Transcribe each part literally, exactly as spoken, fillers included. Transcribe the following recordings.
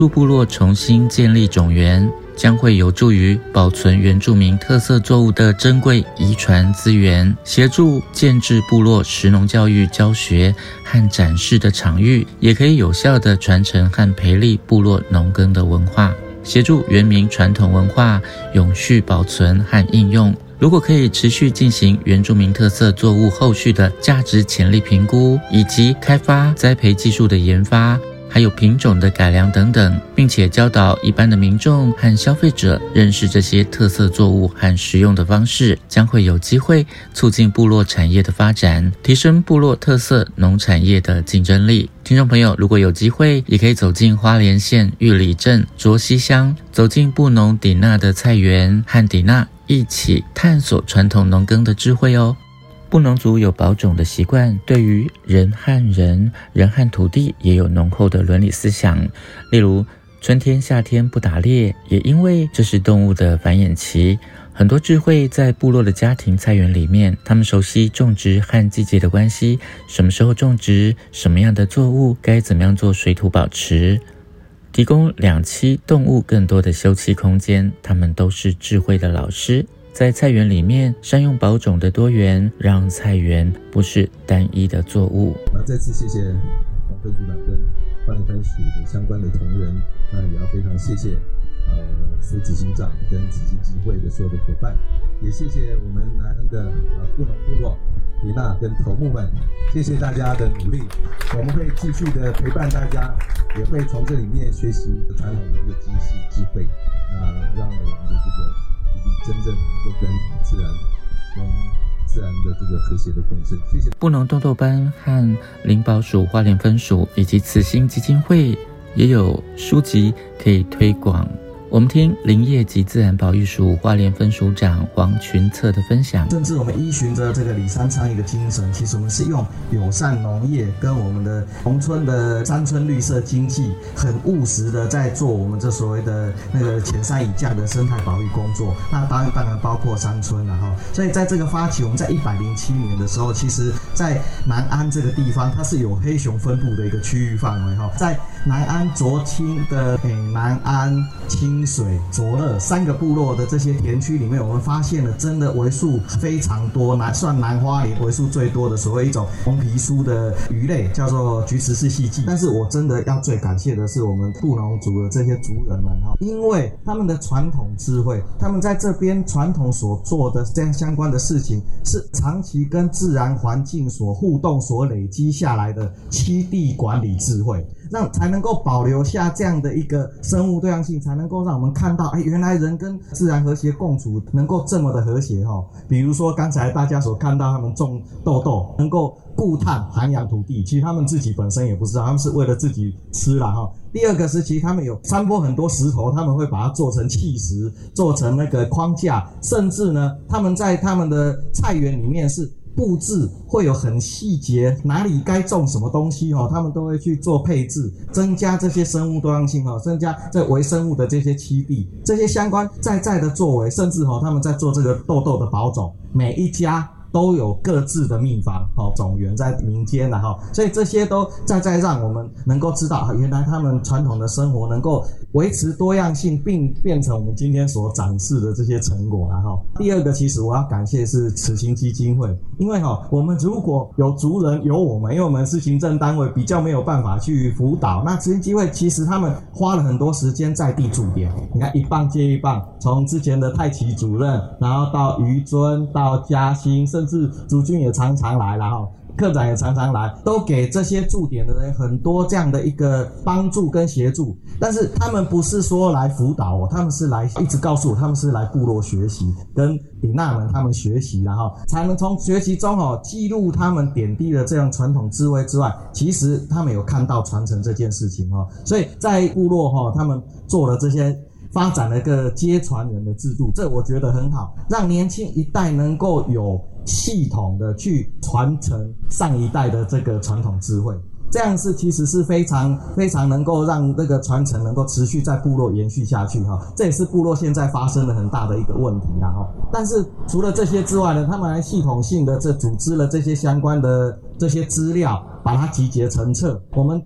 入部落重新建立种源，将会有助于保存原住民特色作物的珍贵遗传资源，协助建制部落食农教育教学和展示的场域，也可以有效地传承和培力部落农耕的文化，协助原民传统文化永续保存和应用。如果可以持续进行原住民特色作物后续的价值潜力评估，以及开发栽培技术的研发，还有品种的改良等等，并且教导一般的民众和消费者认识这些特色作物和食用的方式，将会有机会促进部落产业的发展，提升部落特色农产业的竞争力。听众朋友，如果有机会，也可以走进花莲县玉里镇卓溪乡，走进布农底纳的菜园，和底纳一起探索传统农耕的智慧哦。布农族有保种的习惯，对于人和人、人和土地也有浓厚的伦理思想。例如，春天、夏天不打猎，也因为这是动物的繁衍期。很多智慧在部落的家庭菜园里面，他们熟悉种植和季节的关系，什么时候种植，什么样的作物，该怎么样做水土保持，提供两栖动物更多的休憩空间，他们都是智慧的老师。在菜园里面善用保种的多元，让菜园不是单一的作物。 那再次谢谢黄分组长跟花莲番薯的相关的同仁，那也要非常谢谢呃副执行长跟慈济基金会的所有的伙伴，也谢谢我们南安的呃布农部落李娜跟头目们，谢谢大家的努力，我们会继续的陪伴大家，也会从这里面学习传统的这个知识智慧，那让我们的这个真正能够跟自然、跟自然的这个和谐的共生。谢谢。 布农豆豆班和林保署、花莲分署以及慈心基金会也有书籍可以推广。我们听林业及自然保育署花莲分署长黄群策的分享。 甚至我们依循着这个里山倡议的精神，其实我们是用友善农业跟我们的农村的山村绿色经济，很务实的在做我们这所谓的那个浅山以降的生态保育工作。那当然当然包括山村了哈。所以在这个发起，我们在一百零七年的时候，其实在南安这个地方，它是有黑熊分布的一个区域范围哈。在南安卓清的诶南安清水、卓乐三个部落的这些田区里面，我们发现了真的为数非常多，南算南花莲为数最多的所谓一种红皮书的鱼类，叫做菊池氏细鲫。但是我真的要最感谢的是我们布农族的这些族人们哈，因为他们的传统智慧，他们在这边传统所做的这样相关的事情，是长期跟自然环境所互动所累积下来的栖地管理智慧。让才能够保留下这样的一个生物多样性，才能够让我们看到，哎，原来人跟自然和谐共处能够这么的和谐哈。比如说刚才大家所看到他们种豆豆，能够固碳涵养土地，其实他们自己本身也不知道，他们是为了自己吃啦哈。第二个是，其实他们有山坡很多石头，他们会把它做成砌石，做成那个框架，甚至呢，他们在他们的菜园里面是布置会有很细节，哪里该种什么东西哦，他们都会去做配置，增加这些生物多样性哦，增加这微生物的这些栖地，这些相关在在的作为，甚至哦他们在做这个豆豆的保种，每一家都有各自的秘方哦，种源在民间啦哈，所以这些都在在让我们能够知道，原来他们传统的生活能够维持多样性，并变成我们今天所展示的这些成果啦哈。第二个，其实我要感谢是慈心基金会，因为哈，我们如果有族人有我们，因为我们是行政单位，比较没有办法去辅导。那慈心基金会其实他们花了很多时间在地驻点，你看一棒接一棒，从之前的太奇主任，然后到于尊，到嘉兴，甚至竹君也常常来了哈。科长也常常来，都给这些驻点的人很多这样的一个帮助跟协助，但是他们不是说来辅导我，他们是来一直告诉我，他们是来部落学习，跟比纳们他们学习，然后才能从学习中哦记录他们点滴的这样传统智慧之外，其实他们有看到传承这件事情哦，所以在部落哈，他们做了这些。发展了一个接传人的制度，这我觉得很好，让年轻一代能够有系统的去传承上一代的这个传统智慧，这样是其实是非常非常能够让这个传承能够持续在部落延续下去哈，这也是部落现在发生了很大的一个问题啦哈。但是除了这些之外呢，他们还系统性的这组织了这些相关的这些资料，把它集结成册，我们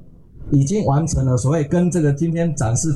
已经完成了所谓跟这个今天展示